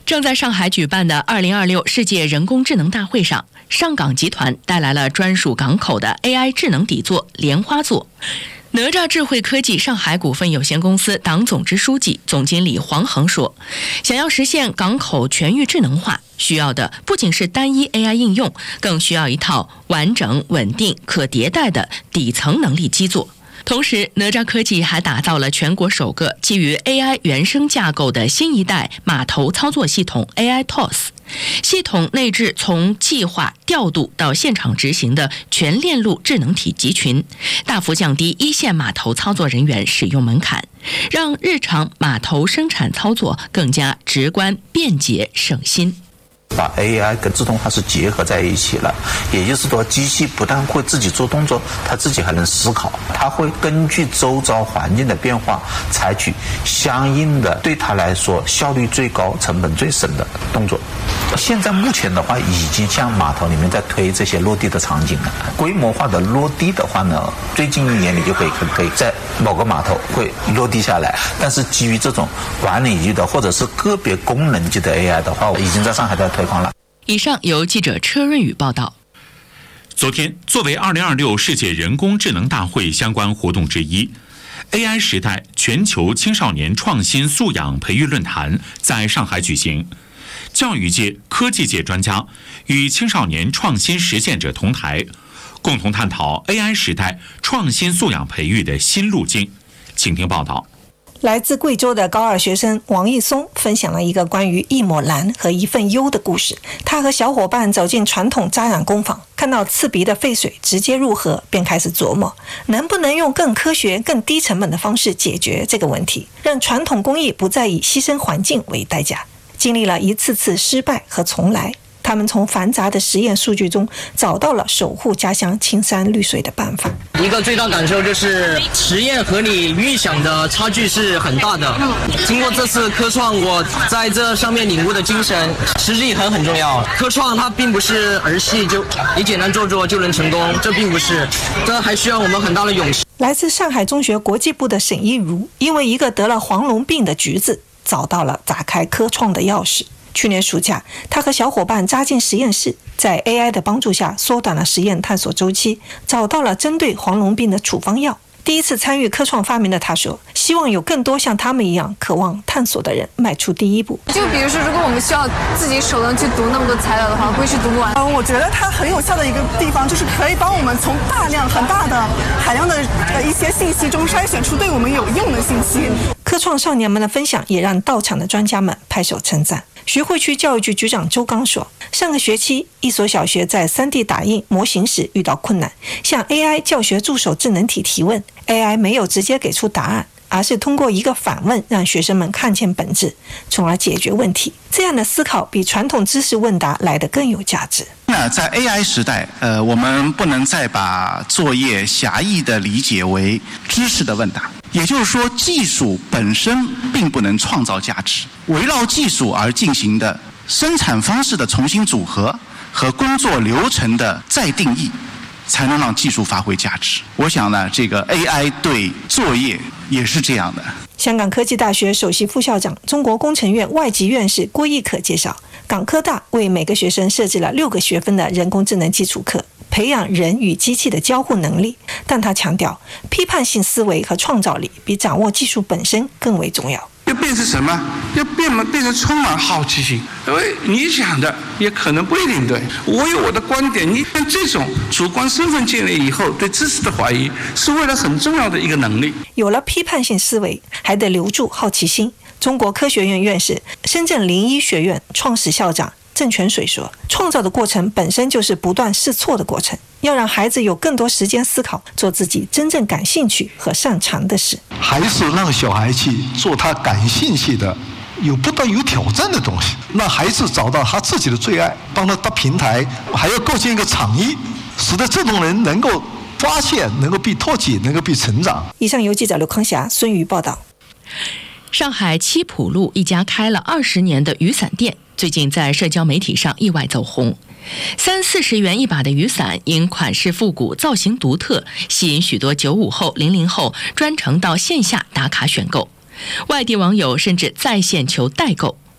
正在上海举办的2026世界人工智能大会上，上港集团带来了专属港口的 AI 智能底座莲花座。哪吒智慧科技上海股份有限公司党总支书记、总经理黄恒说，想要实现港口全域智能化，需要的不仅是单一 AI 应用，更需要一套完整、稳定、可迭代的底层能力基座。同时，哪吒科技还打造了全国首个基于 AI 原生架构的新一代码头操作系统 AITOS， 系统内置从计划调度到现场执行的全链路智能体集群，大幅降低一线码头操作人员使用门槛，让日常码头生产操作更加直观、便捷、省心。 把 AI 跟自动化是结合在一起了，也就是说，机器不但会自己做动作，它自己还能思考，它会根据周遭环境的变化，采取相应的对它来说效率最高、成本最省的动作。现在目前的话，已经向码头里面在推这些落地的场景了。规模化的落地的话呢，最近1年你就可以在某个码头会落地下来，但是基于这种管理级的或者是个别功能级的 AI 的话，已经在上海在推广了。 以上由记者车润宇报道。 昨天，作为2026世界人工智能大会相关活动之一，AI 时代全球青少年创新素养培育论坛在上海举行。教育界、科技界专家与青少年创新实践者同台，共同探讨 AI 时代创新素养培育的新路径。请听报道。 来自贵州的高2学生王毅松分享了一个关于一抹蓝和一份忧的故事。他和小伙伴走进传统扎染工坊，看到刺鼻的废水直接入河，便开始琢磨能不能用更科学、更低成本的方式解决这个问题，让传统工艺不再以牺牲环境为代价。经历了一次次失败和重来，他们从繁杂的实验数据中找到了守护家乡青山绿水的办法。 一个最大感受就是实验和你预想的差距是很大的。经过这次科创，我在这上面领悟的精神，持之以恒很重要。科创它并不是儿戏，就你简单做做就能成功，这并不是，这还需要我们很大的勇气。 来自上海中学国际部的沈一如，因为一个得了黄龙病的橘子，找到了打开科创的钥匙。去年暑假，他和小伙伴扎进实验室，在 AI 的帮助下缩短了实验探索周期，找到了针对黄龙病的处方药。第一次参与科创发明的他说，希望有更多像他们一样渴望探索的人迈出第一步。 就比如说，如果我们需要自己手动去读那么多材料的话，估计是读不完。 我觉得它很有效的一个地方，就是可以帮我们从很大的海量的一些信息中筛选出对我们有用的信息。 科创少年们的分享也让到场的专家们拍手称赞。徐汇区教育局局长周刚说，上个学期一所小学在 3D 打印模型时遇到困难，向 AI 教学助手智能体提问， AI 没有直接给出答案，而是通过一个反问让学生们看见本质，从而解决问题。这样的思考比传统知识问答来得更有价值。 那在 AI 时代，我们不能再把作业狭义的理解为知识的问答，也就是说，技术本身并不能创造价值，围绕技术而进行的生产方式的重新组合和工作流程的再定义，才能让技术发挥价值。我想呢，这个 AI 对作业也是这样的。 香港科技大学首席副校长、中国工程院外籍院士郭毅可介绍，港科大为每个学生设置了6个学分的人工智能基础课，培养人与机器的交互能力。但他强调，批判性思维和创造力比掌握技术本身更为重要。 要变成什么？要变成充满好奇心，因为你讲的也可能不一定对。我有我的观点，你这种主观身份建立以后，对知识的怀疑是为了很重要的一个能力。 有了批判性思维，还得留住好奇心。中国科学院院士、深圳临医学院创始校长郑泉水说，创造的过程本身就是不断试错的过程，要让孩子有更多时间思考，做自己真正感兴趣和擅长的事。 还是让小孩去做他感兴趣的不断有挑战的东西，让孩子找到他自己的最爱，帮他搭平台，还要构建一个场域，使得这种人能够发现，能够被拓展，能够被成长。 以上由记者刘康霞、孙瑜报道。 上海七浦路一家开了20年的雨伞店，最近在社交媒体上意外走红。30-40元一把的雨伞，因款式复古、造型独特，吸引许多95后、00后专程到线下打卡选购。外地网友甚至在线求代购。